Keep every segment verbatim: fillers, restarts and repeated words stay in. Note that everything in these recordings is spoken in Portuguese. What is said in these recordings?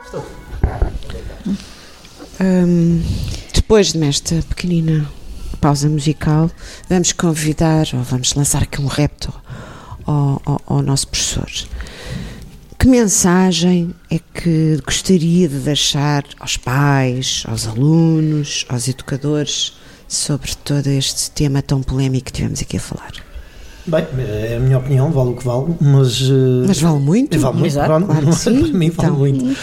Um, depois desta pequenina pausa musical, vamos convidar, ou vamos lançar aqui um repto ao, ao, ao nosso professor. Que mensagem é que gostaria de deixar aos pais, aos alunos, aos educadores, sobre todo este tema tão polémico que tivemos aqui a falar? Bem, é a minha opinião, vale o que vale, mas... Mas vale muito? Vale muito, Exato, pronto, claro que sim. Para mim vale então. muito. Uh,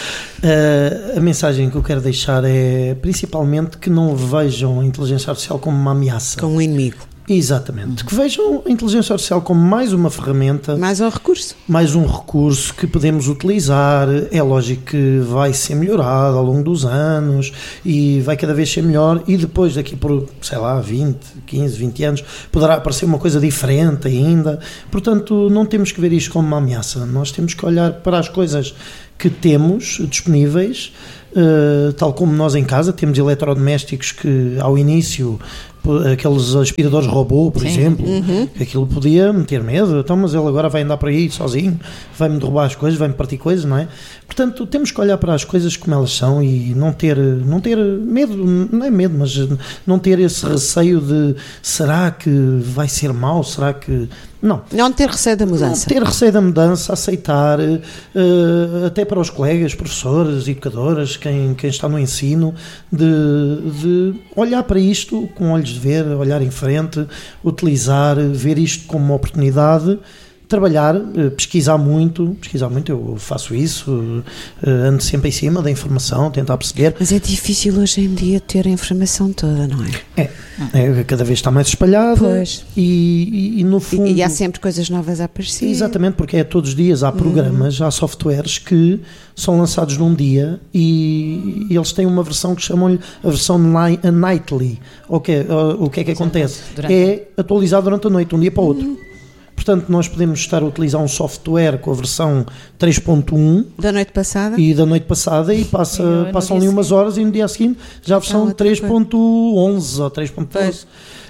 a mensagem que eu quero deixar é, principalmente, que não vejam a inteligência artificial como uma ameaça. Como um inimigo. Exatamente, que vejam a inteligência artificial como mais uma ferramenta, mais um recurso, mais um recurso que podemos utilizar. É lógico que vai ser melhorado ao longo dos anos e vai cada vez ser melhor, e depois daqui por, sei lá, vinte, quinze, vinte anos poderá aparecer uma coisa diferente ainda. Portanto, não temos que ver isto como uma ameaça, nós temos que olhar para as coisas que temos disponíveis, uh, tal como nós em casa temos eletrodomésticos que ao início, aqueles aspiradores robô, por Sim. exemplo, uhum. aquilo podia meter medo, então, mas ele agora vai andar por aí sozinho, vai-me derrubar as coisas, vai-me partir coisas, não é? Portanto, temos que olhar para as coisas como elas são e não ter, não ter medo, não é medo, mas não ter esse receio de será que vai ser mau, será que... Não. Não ter receio da mudança. Não ter receio da mudança, aceitar, uh, até para os colegas, professores, educadoras, quem, quem está no ensino, de, de olhar para isto com olhos de ver, olhar em frente, utilizar, ver isto como uma oportunidade, trabalhar, pesquisar muito, pesquisar muito, eu faço isso, ando sempre em cima da informação, tentar perceber. Mas é difícil hoje em dia ter a informação toda, não é? É, é cada vez está mais espalhada. Pois. E, e, e no fundo... E, e há sempre coisas novas a aparecer. Exatamente, porque é todos os dias, há programas, hum. há softwares que são lançados num dia e, e eles têm uma versão que chamam-lhe a versão nightly. O que é, o que, é que acontece? Durante... É atualizado durante a noite, um dia para o outro. Hum. Portanto, nós podemos estar a utilizar um software com a versão três ponto um da noite passada e da noite passada e passa, passam ali umas horas e no dia seguinte já a versão três ponto onze ou três ponto doze.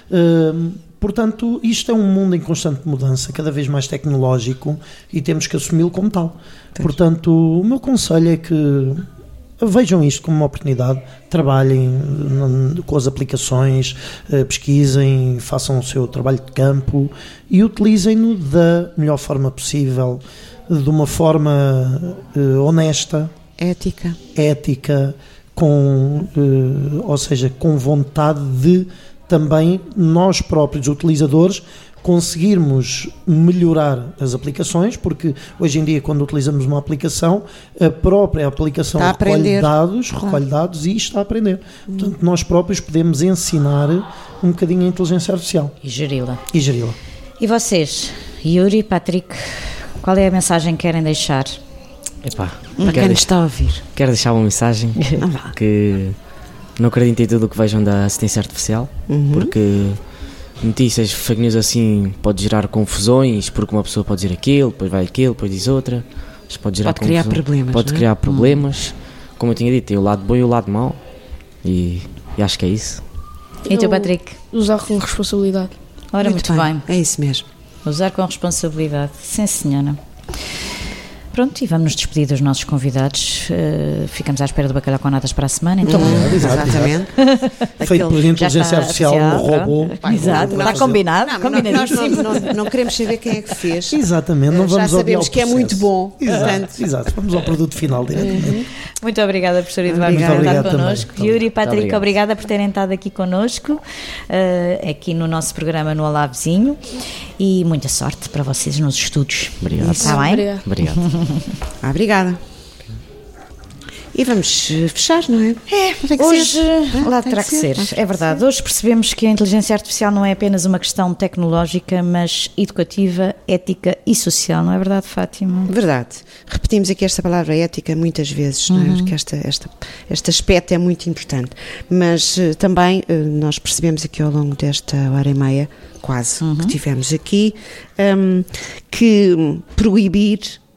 Uh, portanto, isto é um mundo em constante mudança, cada vez mais tecnológico, e temos que assumi-lo como tal. Pois. Portanto, o meu conselho é que vejam isto como uma oportunidade, trabalhem com as aplicações, pesquisem, façam o seu trabalho de campo e utilizem-no da melhor forma possível, de uma forma honesta, ética, ética com, ou seja, com vontade de também nós próprios utilizadores conseguirmos melhorar as aplicações, porque hoje em dia, quando utilizamos uma aplicação, a própria aplicação recolhe dados, claro. recolhe dados e está a aprender. Hum. Portanto, nós próprios podemos ensinar um bocadinho a inteligência artificial. E geri-la. E geri-la. E vocês, Yuri, Patrick, qual é a mensagem que querem deixar? Epá, para quem nos está a ouvir. Quero deixar uma mensagem que não acreditem em tudo o que vejam da assistência artificial, uhum. porque... notícias, fake news assim pode gerar confusões, porque uma pessoa pode dizer aquilo, depois vai aquilo, depois diz outra, pode gerar pode criar problemas, pode não é? criar problemas. Hum. Como eu tinha dito, tem o lado bom e o lado mau, e, e acho que é isso. E tu, Patrick? Usar com responsabilidade. Ora, muito, muito bem. bem, é isso mesmo. Usar com responsabilidade, sim senhora. Pronto, e vamos nos despedir dos nossos convidados. Uh, ficamos à espera do Bacalhau com Natas para a semana. Então, hum, exatamente. Feito por inteligência artificial, um robô. Exato, está combinado. Não, combinadíssimo. Nós não, não, não queremos saber quem é que fez. Exatamente, não vamos Já sabemos que é muito bom. Exato, portanto. Exato, vamos ao produto final diretamente. Uhum. Muito obrigada, professor Eduardo, por ter estado connosco. Yuri e Patrick, obrigado. obrigada por terem estado aqui connosco, uh, aqui no nosso programa no Olá Vizinho, e muita sorte para vocês nos estudos. Obrigado. Está bem? Obrigado. Obrigado. Ah, obrigada. E vamos fechar, não é? É, tem que hoje ser. lá tem terá que ser, ser. É verdade. Ser. Hoje percebemos que a inteligência artificial não é apenas uma questão tecnológica, mas educativa, ética e social, não é verdade, Fátima? Verdade. Repetimos aqui esta palavra ética muitas vezes, uhum. não é? Porque esta, esta, este aspecto é muito importante. Mas uh, também uh, nós percebemos aqui ao longo desta hora e meia, quase, uhum. que tivemos aqui, um, que proibir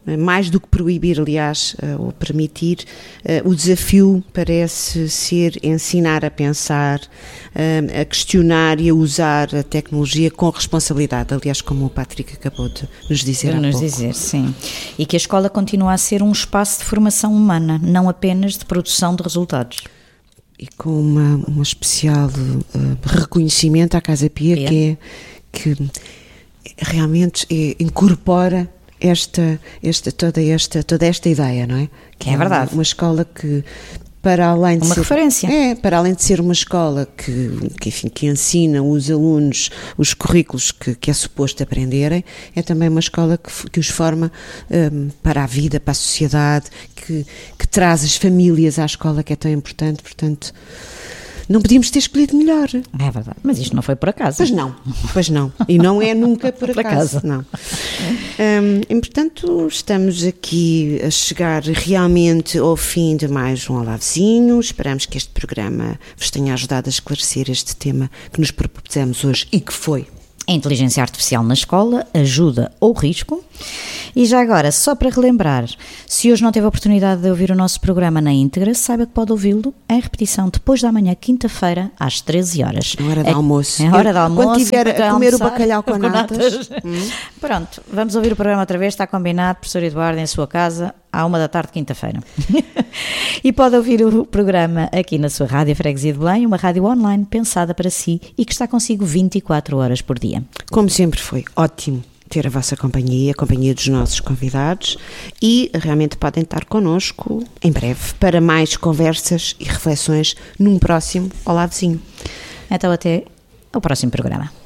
mais do que proibir, aliás, ou permitir, o desafio parece ser ensinar a pensar, a questionar e a usar a tecnologia com responsabilidade, aliás, como o Patrick acabou de nos dizer há nos pouco. dizer, sim. E que a escola continua a ser um espaço de formação humana, não apenas de produção de resultados. E com uma, um especial uh, reconhecimento à Casa Pia, é. que, é, que realmente é, incorpora esta, esta, toda, esta, toda esta ideia, não é? Que é, é verdade. Uma, uma escola que, para além de uma ser, referência. É, para além de ser uma escola que, que, enfim, que ensina os alunos os currículos que, que é suposto aprenderem, é também uma escola que, que os forma um, para a vida, para a sociedade, que, que traz as famílias à escola, que é tão importante, portanto... Não podíamos ter escolhido melhor. É verdade, mas isto não foi por acaso. Pois não, pois não. E não é nunca por, por acaso, acaso. Não. Um, e, portanto, estamos aqui a chegar realmente ao fim de mais um Olá Vizinho. Esperamos que este programa vos tenha ajudado a esclarecer este tema que nos propusemos hoje e que foi a inteligência artificial na escola, ajuda ou risco. E já agora, só para relembrar, se hoje não teve a oportunidade de ouvir o nosso programa na íntegra, saiba que pode ouvi-lo em repetição depois da manhã, quinta-feira, às treze horas. É hora de é, almoço. É hora de almoço. Quando tiver a comer almoçar, o bacalhau com, com natas. natas. Hum. Pronto, vamos ouvir o programa outra vez, está combinado, professor Eduardo, em sua casa, à uma da tarde, quinta-feira. E pode ouvir o programa aqui na sua Rádio Freguesia de Belém, uma rádio online pensada para si e que está consigo vinte e quatro horas por dia. Como sempre foi ótimo ter a vossa companhia, a companhia dos nossos convidados, e realmente podem estar connosco em breve para mais conversas e reflexões num próximo Olá Vizinho. Então até ao próximo programa.